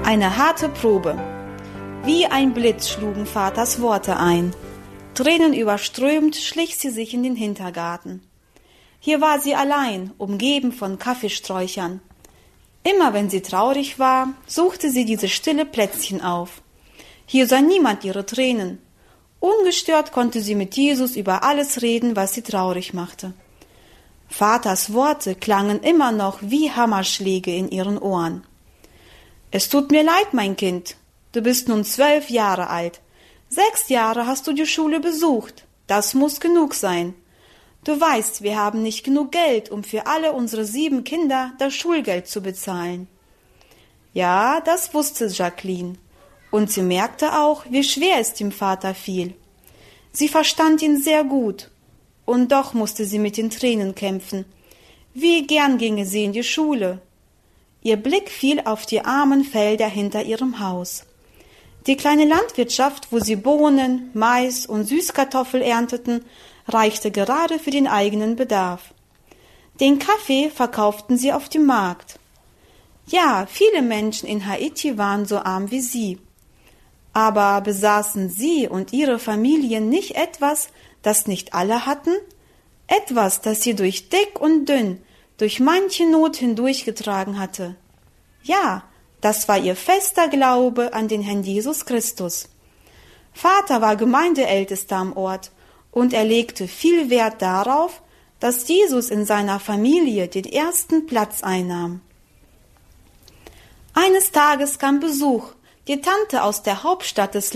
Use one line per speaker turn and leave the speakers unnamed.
Eine harte Probe. Wie ein Blitz schlugen Vaters Worte ein. Tränenüberströmt schlich sie sich in den Hintergarten. Hier war sie allein, umgeben von Kaffeesträuchern. Immer wenn sie traurig war, suchte sie dieses stille Plätzchen auf. Hier sah niemand ihre Tränen. Ungestört konnte sie mit Jesus über alles reden, was sie traurig machte. Vaters Worte klangen immer noch wie Hammerschläge in ihren Ohren. »Es tut mir leid, mein Kind. Du bist nun 12 Jahre alt. 6 Jahre hast du die Schule besucht. Das muss genug sein. Du weißt, wir haben nicht genug Geld, um für alle unsere 7 Kinder das Schulgeld zu bezahlen.« Ja, das wusste Jacqueline. Und sie merkte auch, wie schwer es dem Vater fiel. Sie verstand ihn sehr gut. Und doch musste sie mit den Tränen kämpfen. Wie gern ginge sie in die Schule. Ihr Blick fiel auf die armen Felder hinter ihrem Haus. Die kleine Landwirtschaft, wo sie Bohnen, Mais und Süßkartoffel ernteten, reichte gerade für den eigenen Bedarf. Den Kaffee verkauften sie auf dem Markt. Ja, viele Menschen in Haiti waren so arm wie sie. Aber besaßen sie und ihre Familien nicht etwas, das nicht alle hatten? Etwas, das sie durch dick und dünn, durch manche Not hindurchgetragen hatte. Ja, das war ihr fester Glaube an den Herrn Jesus Christus. Vater war Gemeindeältester am Ort und er legte viel Wert darauf, dass Jesus in seiner Familie den ersten Platz einnahm. Eines Tages kam Besuch. Die Tante aus der Hauptstadt des